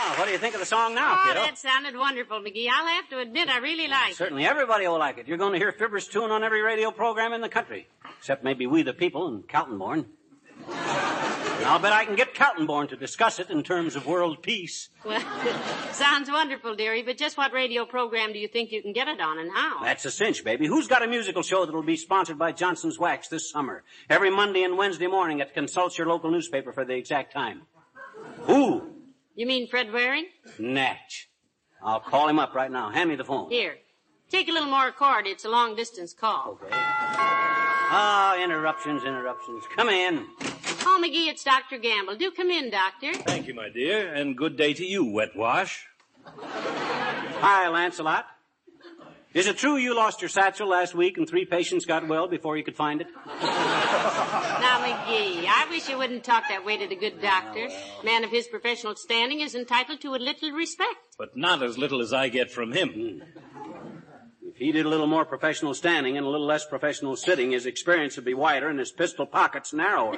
Well, what do you think of the song now, Oh, kiddo? that sounded wonderful, McGee. I'll have to admit I really like it. Certainly everybody will like it. You're going to hear Fibber's tune on every radio program in the country. Except maybe We the People and Caltonborn. And I'll bet I can get Caltonborn to discuss it in terms of world peace. Well, sounds wonderful, dearie, but just what radio program do you think you can get it on and how? That's a cinch, baby. Who's got a musical show that'll be sponsored by Johnson's Wax this summer? Every Monday and Wednesday morning at Consult Your Local Newspaper for the exact time. Who? You mean Fred Waring? Natch. I'll call him up right now. Hand me the phone. Here. Take a little more cord. It's a long-distance call. Okay. Ah, interruptions. Come in. Oh, McGee, it's Dr. Gamble. Do come in, Doctor. Thank you, my dear, and good day to you, Wet Wash. Hi, Lancelot. Is it true you lost your satchel last week and 3 patients got well before you could find it? Now, McGee, I wish you wouldn't talk that way to the good doctor. A man of his professional standing is entitled to a little respect. But not as little as I get from him. If he did a little more professional standing and a little less professional sitting, his experience would be wider and his pistol pockets narrower.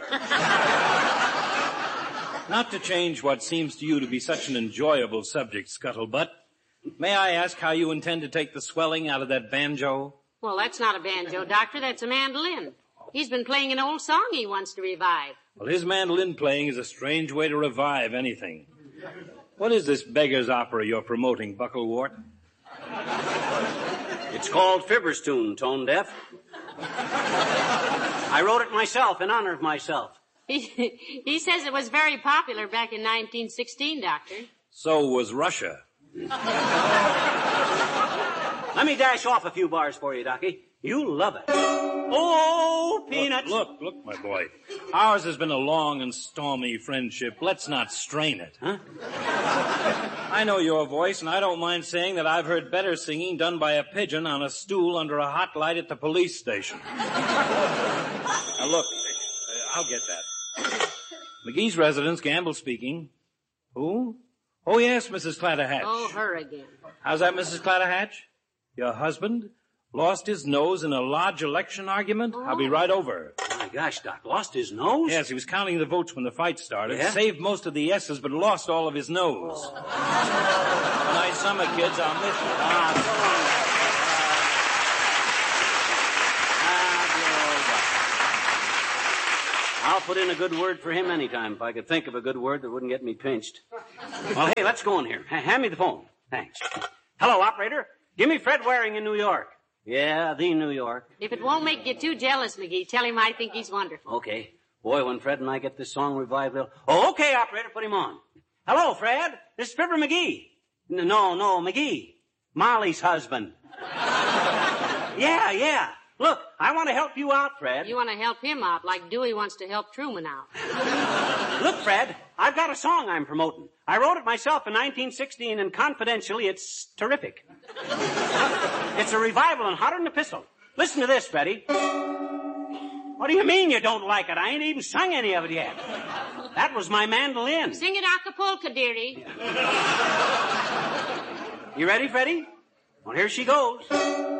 Not to change what seems to you to be such an enjoyable subject, Scuttlebutt, may I ask how you intend to take the swelling out of that banjo? Well, that's not a banjo, Doctor. That's a mandolin. He's been playing an old song he wants to revive. Well, his mandolin playing is a strange way to revive anything. What is this beggar's opera you're promoting, Bucklewart? It's called Fibber's Tune, Tone Deaf. I wrote it myself in honor of myself. He says it was very popular back in 1916, Doctor. So was Russia. Let me dash off a few bars for you, Docky. You'll love it. Oh, peanuts. Look, my boy. Ours has been a long and stormy friendship. Let's not strain it. Huh? I know your voice, and I don't mind saying that I've heard better singing done by a pigeon on a stool under a hot light at the police station. Now, look, I'll get that. McGee's residence, Gamble speaking. Who? Oh, yes, Mrs. Clatterhatch. Oh, her again. How's that, Mrs. Clatterhatch? Your husband lost his nose in a lodge election argument? Oh. I'll be right over. My gosh, Doc, lost his nose? Yes, he was counting the votes when the fight started. Yeah? Saved most of the yeses, but lost all of his nose. Oh. Have a nice summer, kids. I'll miss you. I'll put in a good word for him anytime if I could think of a good word that wouldn't get me pinched. Well, hey, let's go in here. Hand me the phone. Thanks. Hello, operator. Give me Fred Waring in New York. Yeah, the New York. If it won't make you too jealous, McGee, tell him I think he's wonderful. Okay. Boy, when Fred and I get this song revived, they'll... Oh, okay, operator, put him on. Hello, Fred. This is Fibber McGee. No, McGee. Molly's husband. Yeah. Look, I want to help you out, Fred. You want to help him out like Dewey wants to help Truman out. Look, Fred, I've got a song I'm promoting. I wrote it myself in 1916, and confidentially, it's terrific. It's a revival and hotter than a pistol. Listen to this, Freddie. What do you mean you don't like it? I ain't even sung any of it yet. That was my mandolin. Sing it Acapulco, dearie. You ready, Freddie? Well, here she goes.